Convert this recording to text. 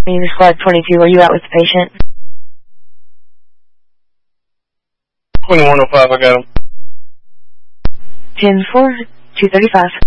User Squad 22, are you out with the patient? 2105, I got him. 10-4, 235.